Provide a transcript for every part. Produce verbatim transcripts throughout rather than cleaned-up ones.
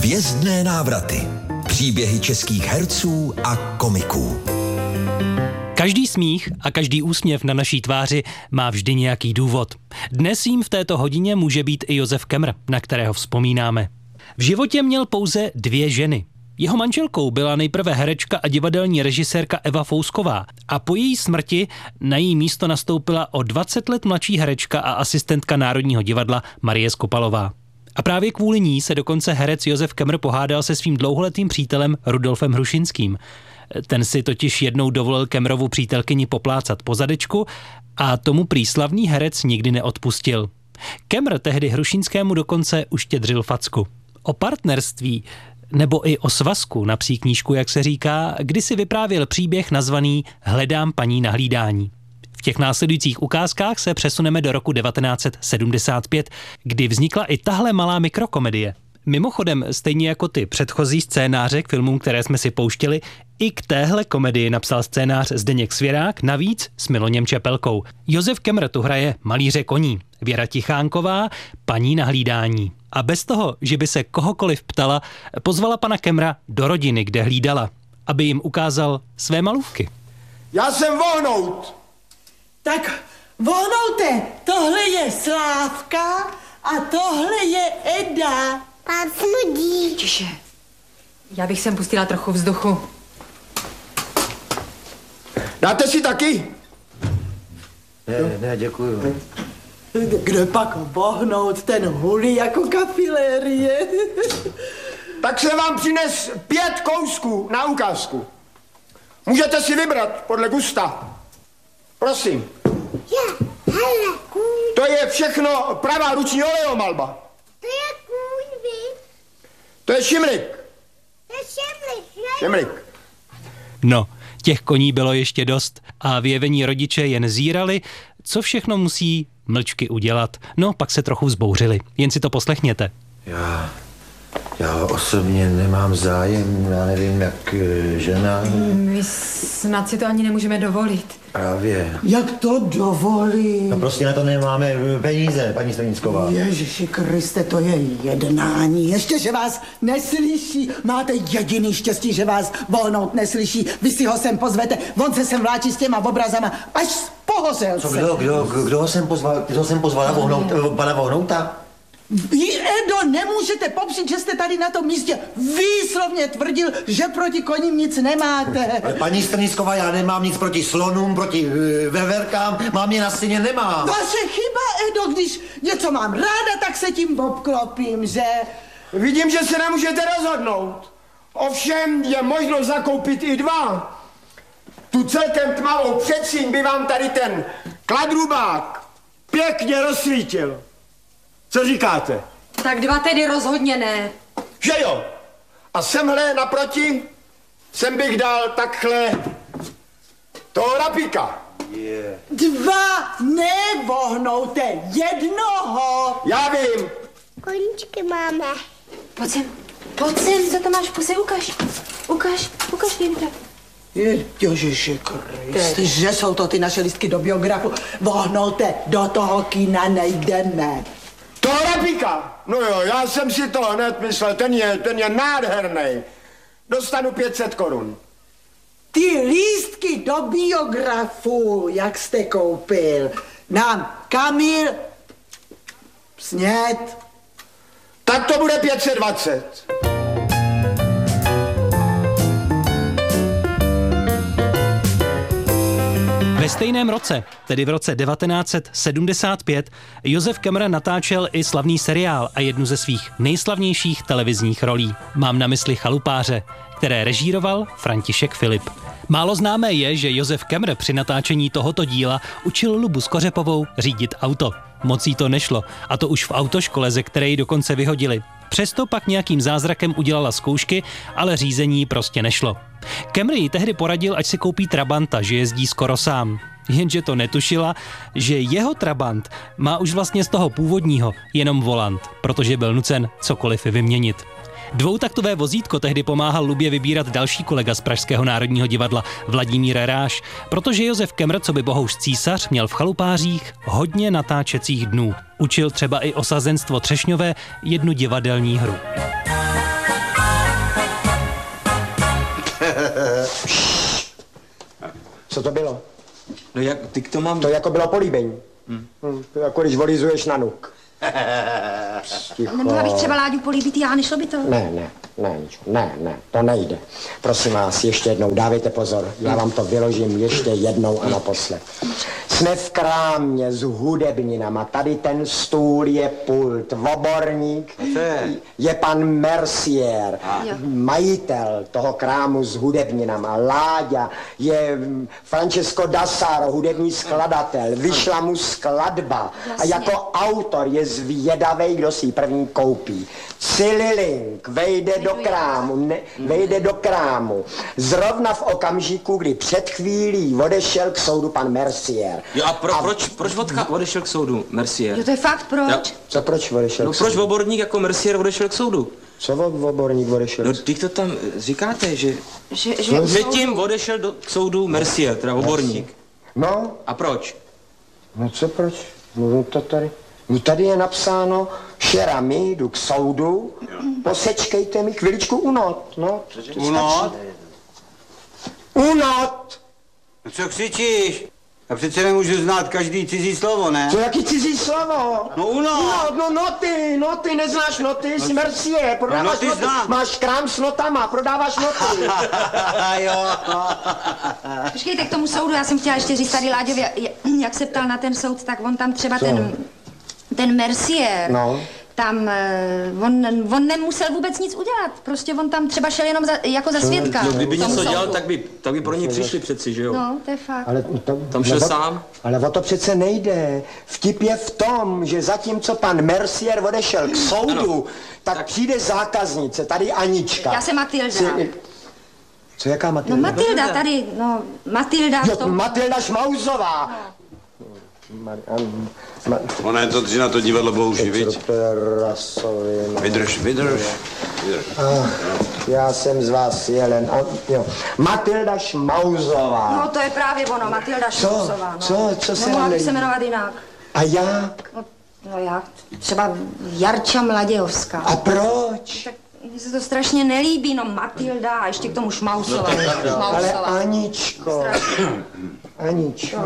Hvězdné návraty. Příběhy českých herců a komiků. Každý smích a každý úsměv na naší tváři má vždy nějaký důvod. Dnes jím v této hodině může být i Josef Kemr, na kterého vzpomínáme. V životě měl pouze dvě ženy. Jeho manželkou byla nejprve herečka a divadelní režisérka Eva Fousková a po její smrti na její místo nastoupila o dvacet let mladší herečka a asistentka Národního divadla Marie Skopalová. A právě kvůli ní se dokonce herec Josef Kemr pohádal se svým dlouholetým přítelem Rudolfem Hrušinským. Ten si totiž jednou dovolil Kemrovu přítelkyni poplácat po zadečku a tomu prý slavný herec nikdy neodpustil. Kemr tehdy Hrušinskému dokonce uštědřil facku. O partnerství nebo i o svazku na psí knížku, jak se říká, kdysi vyprávěl příběh nazvaný Hledám paní na hlídání. V těch následujících ukázkách se přesuneme do roku devatenáct set sedmdesát pět, kdy vznikla i tahle malá mikrokomedie. Mimochodem, stejně jako ty předchozí scénáře k filmům, které jsme si pouštěli, i k téhle komedii napsal scénář Zdeněk Svěrák, navíc s Miloněm Čepelkou. Josef Kemr tu hraje malíře koní, Věra Tichánková paní na hlídání. A bez toho, že by se kohokoliv ptala, pozvala pana Kemra do rodiny, kde hlídala, aby jim ukázal své malůvky. Já jsem Vohnout. Tak Vohnoute, tohle je Slávka a tohle je Eda. Pán snudí. Tiše. Já bych sem pustila trochu vzduchu. Dáte si taky? Ne, ne, děkuju. Kde pak Vohnout, ten hulí jako kafilérie. Tak jsem vám přines pět kousků na ukázku. Můžete si vybrat podle gusta. Prosím. Já, hele, kůň. To je všechno pravá ruční oleomalba. To je kůň, vy. To je šimlik. To je šemlik, že? Šimlik. No, těch koní bylo ještě dost a vyjevení rodiče jen zírali, co všechno musí mlčky udělat. No, pak se trochu vzbouřili. Jen si to poslechněte. Já, já osobně nemám zájem, já nevím, jak žena. My snad si to ani nemůžeme dovolit. Právě. Jak to dovolí? No prostě na to nemáme peníze, paní Stranicková. Ježiši Kriste, to je jednání. Ještě, že vás neslyší. Máte jediný štěstí, že vás Vohnout neslyší. Vy si ho sem pozvete, on se sem vláčí s těma obrazama, až pohořel Co, se. kdo, kdo, kdo ho sem pozval, kdo ho sem pozvala Vohnout, pana Vohnouta? Vy, Edo, nemůžete popřít, že jste tady na tom místě výslovně tvrdil, že proti koním nic nemáte. Ale paní Stranicková, já nemám nic proti slonům, proti uh, veverkám, mám je na stěně, nemám. Vaše chyba, Edo, když něco mám ráda, tak se tím obklopím, že? Vidím, že se nemůžete rozhodnout. Ovšem je možno zakoupit i dva. Tu celkem tmavou předsíň by vám tady ten kladrubák pěkně rozsvítil. Co říkáte? Tak dva tedy rozhodně ne. Že jo? A semhle naproti, sem bych dal takhle toho rapíka. Yeah. Dva nevohnoute, jednoho. Já vím. Koníčky máme. Pojď sem, pojď sem, co to máš v puse, ukaž. Ukaž, ukaž, Věnka. Ježiši Kriste, že jsou to ty naše listky do biografu. Vohnoute, do toho kina nejdeme. Toho rapíka? No jo, já jsem si to hned myslel, ten je, ten je nádherný. Dostanu pět set korun. Ty lístky do biografu, jak jste koupil, nám Kamil snět. Tak to bude pět set dvacet. Ve stejném roce, tedy v roce devatenáct set sedmdesát pět, Josef Kemr natáčel i slavný seriál a jednu ze svých nejslavnějších televizních rolí. Mám na mysli Chalupáře, které režíroval František Filip. Málo známé je, že Josef Kemr při natáčení tohoto díla učil Lubu Skořepovou řídit auto. Moc jí to nešlo, a to už v autoškole, ze které ji dokonce vyhodili. Přesto pak nějakým zázrakem udělala zkoušky, ale řízení prostě nešlo. Kemr jí tehdy poradil, ať si koupí Trabanta, že jezdí skoro sám. Jenže to netušila, že jeho Trabant má už vlastně z toho původního jenom volant, protože byl nucen cokoliv vyměnit. Dvoutaktové vozítko tehdy pomáhal Lubě vybírat další kolega z Pražského národního divadla Vladimír Ráš, protože Josef Kemr, co by bohouš císař, měl v Chalupářích hodně natáčecích dnů. Učil třeba i osazenstvo Třešňové jednu divadelní hru. Co to bylo? No jak, ty to mám... To jako bylo políbení. Hmm. Hmm. To jako když volizuješ na nuk. Nemohla bych třeba Láďu políbit já, nešlo by to? Ne, ne, ne, ne, ne, to nejde. Prosím vás, ještě jednou, dávejte pozor, já vám to vyložím ještě jednou a naposled. Jsme v krámě s hudebninama, tady ten stůl je pult, oborník je pan Mercier, majitel toho krámu s hudebninama, Láďa je Francesco Dassaro, hudební skladatel, vyšla mu skladba a jako autor je zvědavej, kdo si ji první koupí. Cililink vejde do krámu, ne, vejde do krámu. Zrovna v okamžiku, kdy před chvílí odešel k soudu pan Mercier. Jo a, pro, a proč, proč odcha, odešel k soudu Mercier? Jo, to je fakt, proč? Ja. Co proč odešel No k soudu? proč oborník jako Mercier odešel k soudu? Co oborník odešel? No teď to tam říkáte, že... Že, že Předtím odešel do, k soudu Mercier, teda oborník. No. A proč? No co proč? No to tady... No tady je napsáno, šerami, jdu k soudu, posečkejte mi chviličku unot, no. Unot? Unot! No co křičíš? Já přece nemůžu znát každý cizí slovo, ne? Co, jaký cizí slovo? No unot! Unot, no noty, noty, neznáš noty, jsi Mercier, prodáváš noty noty, znám. máš krám s notama, prodáváš noty. Jo. Počkejte, k tomu soudu, já jsem chtěla ještě říct tady Láďovi, jak se ptal na ten soud, tak on tam třeba Co? ten, ten Mercier, No. tam, eh, on, on nemusel vůbec nic udělat, prostě on tam třeba šel jenom za, jako za svědka. No kdyby k tomu něco soudu. dělal, tak by, tak by pro ně přišli přeci, že jo? No, to je fakt. Ale to, Tam šel nebo- sám? Ale o to přece nejde. Vtip je v tom, že zatímco pan Mercier odešel k soudu, Ano. tak, tak přijde zákaznice, tady Anička. Já jsem Matilda. Si- Co, jaká No Matilda? Matilda tady, no, Matilda v Jo, tom... Matilda Šmauzová. Ma- am- ma- Ona je to tři na to divadlo bohuží, viď? Rasovi, no. Vydrž, vydrž. vydrž. Já jsem z vás jelen. A, jo. Matilda Šmauzová. No, to je právě ono, Matilda Šmauzová, no. Co? Co se Nemohla vám bych se nelíbí? jmenovat jinak. A jak? No, no jak? Třeba Jarča Mladějovská. A proč? Tak mně se to strašně nelíbí, no Matilda a ještě k tomu Šmausová. Ale Aničko, Aničko,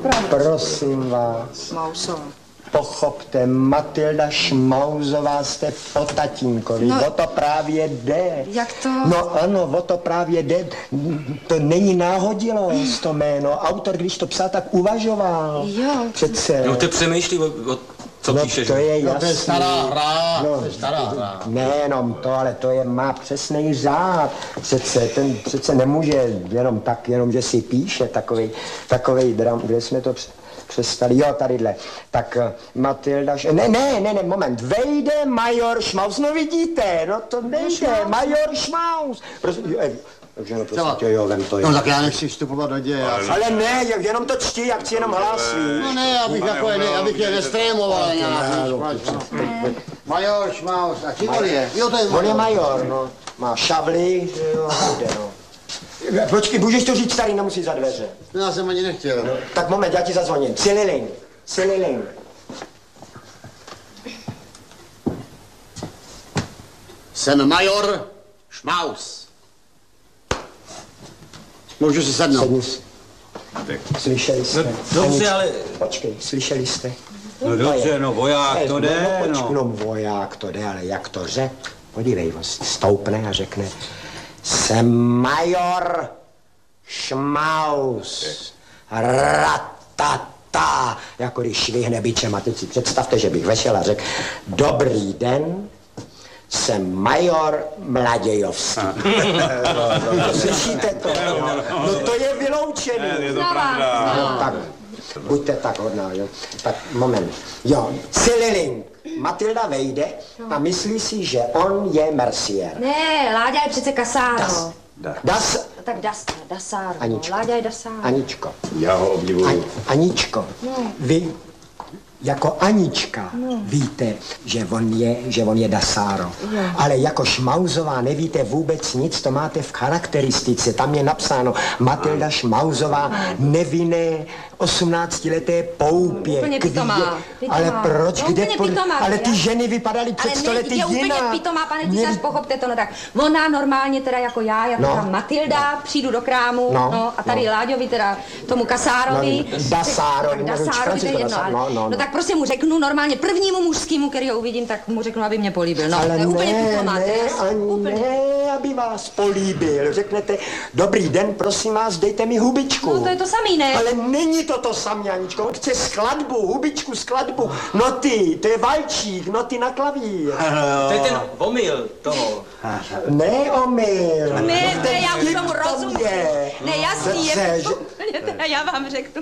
prosím vás, Šmausová. pochopte, Matilda Šmauzová jste po tatínkovi, No, o to právě jde. jak to? No ano, o to právě jde. To není náhodilost, to jméno. Autor, když to psal, tak uvažoval. Jo. Přece. No ty přemýšlí o, o co No, píšeš. to je No, to je jasný. stará hra, No. to je stará hra. Nejenom to, ale to je, má přesný řád. Přece, ten přece nemůže jenom tak, jenom že si píše takovej, takovej dram, kde jsme to př- přestali, jo, tadyhle. Tak uh, Matilda, Š- ne, ne, ne, ne, moment, vejde major Šmaus, no vidíte, no to nejde, major Šmaus. Prosím, jo, eh, takže no, prosím tě, jo, vem to, jo. No tak já nechci vstupovat do děje. já- Ale ne, je- jenom to čti, jak chci jenom hlásí. No ne, abych, jako, ne, abych je nestrémoval nějak. Major Šmaus, a čím on je? Jo, to je On je major, no, má šavly, že jo, bude, no. Počkej, můžeš to říct tady, nemusíš za dveře. No, já jsem ani nechtěl. Tak moment, já ti zazvoním. Cililink, cililink. Jsem major Šmaus. Můžu si sednout. Sedni si. Slyšeli jste? No, dobře, Aničko, ale- Počkej, slyšeli jste? No dobře, no voják, to No, jde, no, počkej, no. no voják to jde, ale jak to řek? Podívej, on stoupne a řekne, jsem major Šmaus. Ratata. Jako když švihne bičem a teď si představte, že bych vešel a řekl, dobrý den, jsem major Mladějovský. no, no, slyšíte to? No to je vyloučený. No, tak, buďte tak hodná, jo. Tak, moment. Jo, Cililink. Matilda vejde a myslí si, že on je Mercier. Ne, Láďa je přece Kasáro. Das, Tak Das, Dasáro. Aničko. Láďa je Dasáro. Aničko. Já ho obdivuju. Ani, Aničko, vy, Jako Anička no. Víte, že on je, že on je dasáro. Jo. Ale jako Šmauzová nevíte vůbec nic, to máte v charakteristice. Tam je napsáno Matilda Šmauzová, nevinné osmnáctileté poupě. Úplně pitomá. Ale proč? No, kde úplně pod... pitomá. Ale ty ženy vypadaly před sto lety jinak. Ale ne, je úplně pitomá, pane Tisař, pochopte to, no tak. Ona normálně teda jako já, jako no. ta Matilda, no. Přijdu do krámu, no, no a tady no. Láďovi, teda tomu kasárovi. No, dasárovi. Dasárovi, to je jedno. No, no, no. no tak prostě mu řeknu normálně prvnímu mužskému, který ho uvidím, tak mu řeknu, aby mě políbil. No, ale to je ne, úplně pitomá. Ne, ani úplně. Ne, aby vás políbil. Řeknete, dobrý den, prosím vás, dejte mi hubičku. No to je to samý, ne? Ale není to to samý, Aničko. On chce skladbu, hubičku, skladbu. Noty, to je valčík, noty na klavír. To je ten omyl toho. Ne omyl. Ne, ne, ne, já už tomu rozumím. Ne, jasný, je že... teda já vám řeknu.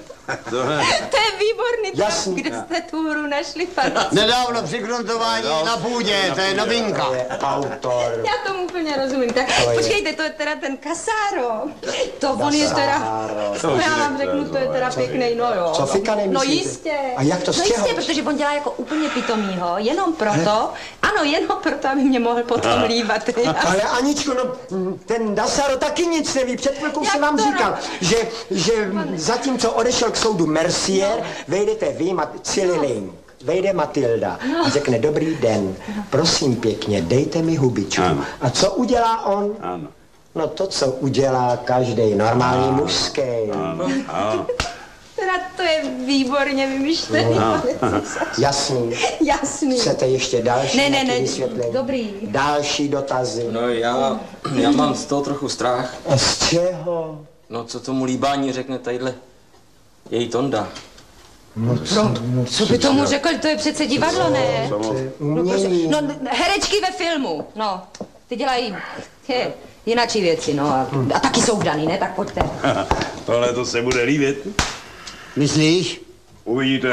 To je výborný traf, kde jste tu hru našli, pane. Nedávno při gruntování na půdě, to je novinka. Autor. Já tomu úplně rozumím. Tak počkejte, to je teda ten kasáro. To on je teda, já vám řeknu, to je teda pěkný, no jo. Co fika nemyslíte? No jistě. A jak to z No čeho? jistě, protože on dělá jako úplně pitomýho, jenom proto, ano, jenom proto, aby mě mohl potom líbat. Ale Aničko, no ten Dasaro taky nic neví. Před chvilkou jsem vám říkal, že, že zatímco odešel k soudu Mercier, no. Vejdete vy, Cililink. Vejde Matilda no. A řekne, dobrý den, prosím pěkně, dejte mi hubičku. Ano. A co udělá on? Ano. No to, co udělá každý normální mužský. Ano. Ano. Teda to je výborně vymyšlený. No. Jasný. Jasný. Chcete ještě další ne, ne, ne, vysvětlení? Dobrý. Další dotazy. No já, já mám z toho trochu strach. A z čeho? No co tomu líbání řekne tadyhle její Tonda. No co, no, co by tomu řekl, to je přece divadlo, ne? No, no herečky ve filmu, no. Ty dělají je, jináčí věci, no. A, a taky jsou vdaný, ne? Tak pojďte. Tohle to se bude líbit. Myslíš? Uvidíte.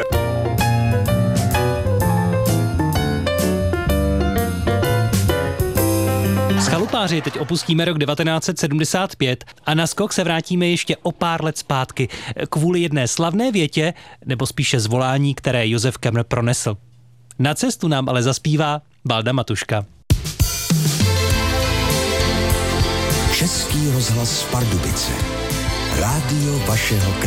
S Chalupáři teď opustíme rok devatenáct set sedmdesát pět a na skok se vrátíme ještě o pár let zpátky kvůli jedné slavné větě, nebo spíše zvolání, které Josef Kemr pronesl. Na cestu nám ale zaspívá Valda Matuška. Český rozhlas Pardubice. Rádio vašeho kraje.